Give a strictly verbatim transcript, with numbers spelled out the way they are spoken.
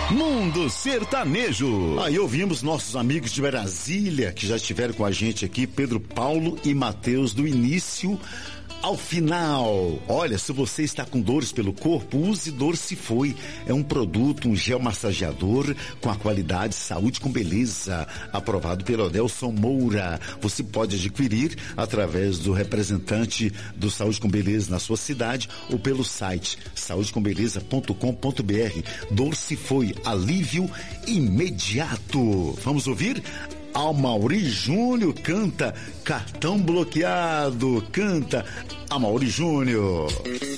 Mundo Sertanejo. Aí ouvimos nossos amigos de Brasília, que já estiveram com a gente aqui, Pedro Paulo e Matheus, do início ao final. Olha, se você está com dores pelo corpo, use Dorcifoi. É um produto, um gel massageador com a qualidade Saúde com Beleza, aprovado pelo Adelson Moura. Você pode adquirir através do representante do Saúde com Beleza na sua cidade ou pelo site saúde com beleza ponto com ponto br. Dorcifoi, alívio imediato. Vamos ouvir? Amaury Júnior canta Cartão Bloqueado, canta Amaury Júnior.